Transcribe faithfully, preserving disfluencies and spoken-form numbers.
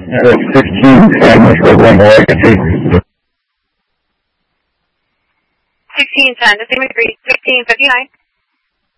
sixteen ten for one more. sixteen ten, the same agree. sixteen fifty-nine.